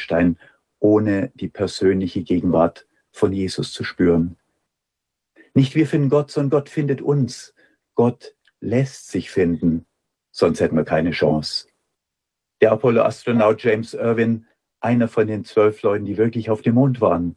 Einstein, ohne die persönliche Gegenwart von Jesus zu spüren. Nicht wir finden Gott, sondern Gott findet uns. Gott lässt sich finden, sonst hätten wir keine Chance. Der Apollo-Astronaut James Irwin, einer von den 12 Leuten, die wirklich auf dem Mond waren,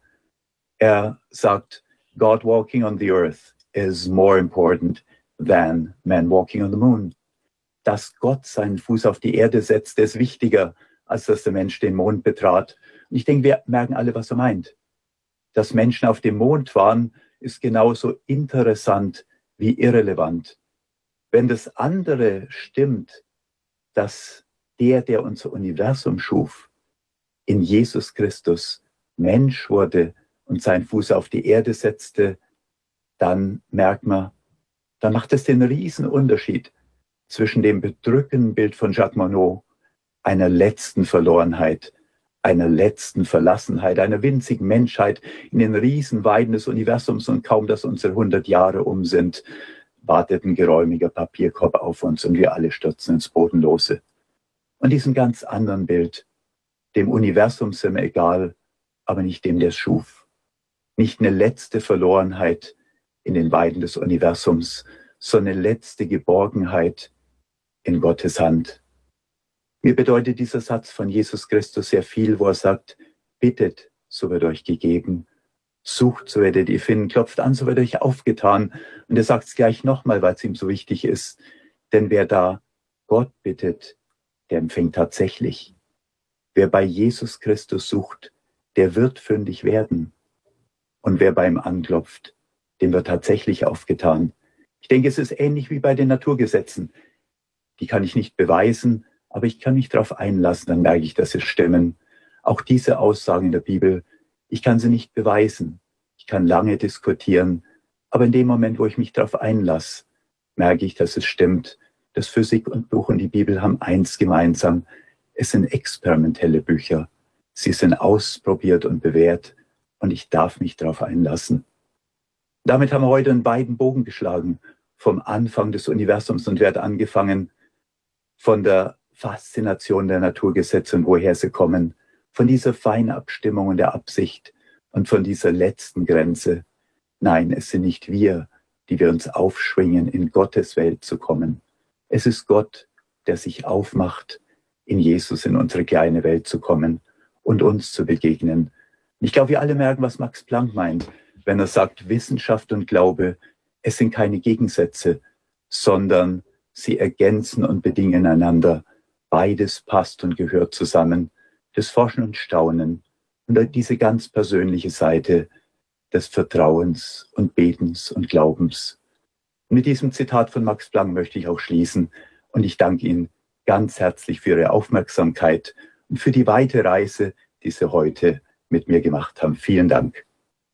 er sagt, God walking on the earth is more important than man walking on the moon. Dass Gott seinen Fuß auf die Erde setzt, ist wichtiger, als dass der Mensch den Mond betrat. Und ich denke, wir merken alle, was er meint. Dass Menschen auf dem Mond waren, ist genauso interessant wie irrelevant. Wenn das andere stimmt, dass der unser Universum schuf, in Jesus Christus Mensch wurde und seinen Fuß auf die Erde setzte, dann merkt man, dann macht es den riesen Unterschied zwischen dem bedrückenden Bild von Jacques Monod, einer letzten Verlorenheit, einer letzten Verlassenheit, einer winzigen Menschheit in den Riesenweiden des Universums, und kaum, dass unsere 100 Jahre um sind, wartet ein geräumiger Papierkorb auf uns und wir alle stürzen ins Bodenlose. Und diesem ganz anderen Bild, dem Universum sind wir egal, aber nicht dem, der es schuf. Nicht eine letzte Verlorenheit in den Weiden des Universums, sondern eine letzte Geborgenheit in Gottes Hand. Mir bedeutet dieser Satz von Jesus Christus sehr viel, wo er sagt, bittet, so wird euch gegeben, sucht, so werdet ihr finden, klopft an, so wird euch aufgetan. Und er sagt es gleich nochmal, weil es ihm so wichtig ist, denn wer da Gott bittet, der empfängt tatsächlich. Wer bei Jesus Christus sucht, der wird fündig werden. Und wer bei ihm anklopft, dem wird tatsächlich aufgetan. Ich denke, es ist ähnlich wie bei den Naturgesetzen. Die kann ich nicht beweisen, aber ich kann mich darauf einlassen, dann merke ich, dass sie stimmen. Auch diese Aussagen in der Bibel, ich kann sie nicht beweisen. Ich kann lange diskutieren, aber in dem Moment, wo ich mich darauf einlasse, merke ich, dass es stimmt. Das Physik und Buch und die Bibel haben eins gemeinsam. Es sind experimentelle Bücher. Sie sind ausprobiert und bewährt und ich darf mich darauf einlassen. Damit haben wir heute einen weiten Bogen geschlagen vom Anfang des Universums und wird angefangen von der Faszination der Naturgesetze und woher sie kommen, von dieser Feinabstimmung und der Absicht und von dieser letzten Grenze. Nein, es sind nicht wir, die wir uns aufschwingen, in Gottes Welt zu kommen. Es ist Gott, der sich aufmacht, in Jesus in unsere kleine Welt zu kommen und uns zu begegnen. Ich glaube, wir alle merken, was Max Planck meint, wenn er sagt, Wissenschaft und Glaube, es sind keine Gegensätze, sondern sie ergänzen und bedingen einander. Beides passt und gehört zusammen. Das Forschen und Staunen und diese ganz persönliche Seite des Vertrauens und Betens und Glaubens. Und mit diesem Zitat von Max Planck möchte ich auch schließen. Und ich danke Ihnen ganz herzlich für Ihre Aufmerksamkeit und für die weite Reise, die Sie heute mit mir gemacht haben. Vielen Dank.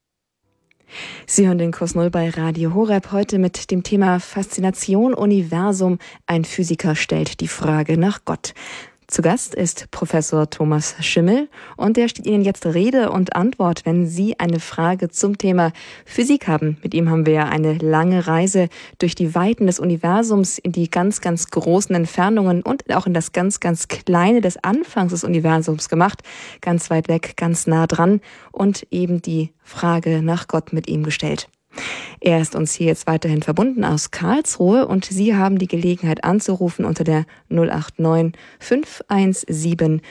Sie hören den Kurs Null bei Radio Horeb, heute mit dem Thema Faszination Universum. Ein Physiker stellt die Frage nach Gott. Zu Gast ist Professor Thomas Schimmel und der steht Ihnen jetzt Rede und Antwort, wenn Sie eine Frage zum Thema Physik haben. Mit ihm haben wir ja eine lange Reise durch die Weiten des Universums, in die ganz, ganz großen Entfernungen und auch in das ganz, ganz Kleine des Anfangs des Universums gemacht. Ganz weit weg, ganz nah dran und eben die Frage nach Gott mit ihm gestellt. Er ist uns hier jetzt weiterhin verbunden aus Karlsruhe und Sie haben die Gelegenheit anzurufen unter der 089 517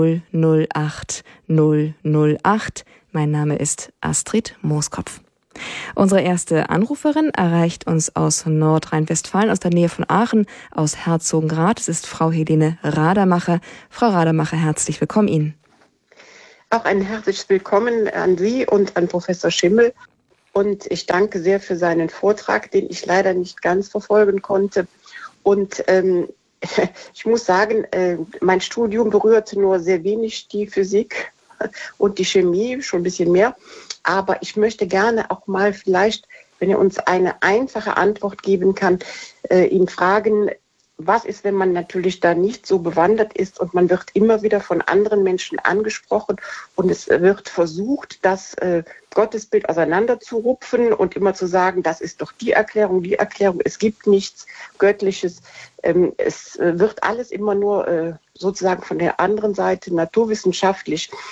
008 008. Mein Name ist Astrid Mooskopf. Unsere erste Anruferin erreicht uns aus Nordrhein-Westfalen, aus der Nähe von Aachen, aus Herzogenrath. Es ist Frau Helene Radermacher. Frau Radermacher, herzlich willkommen Ihnen. Auch ein herzliches Willkommen an Sie und an Professor Schimmel. Und ich danke sehr für seinen Vortrag, den ich leider nicht ganz verfolgen konnte. Und ich muss sagen, mein Studium berührte nur sehr wenig die Physik und die Chemie, schon ein bisschen mehr. Aber ich möchte gerne auch mal vielleicht, wenn er uns eine einfache Antwort geben kann, ihn fragen, was ist, wenn man natürlich da nicht so bewandert ist und man wird immer wieder von anderen Menschen angesprochen und es wird versucht, das Gottesbild auseinanderzurupfen und immer zu sagen, das ist doch die Erklärung, es gibt nichts Göttliches. Es wird alles immer nur sozusagen von der anderen Seite naturwissenschaftlich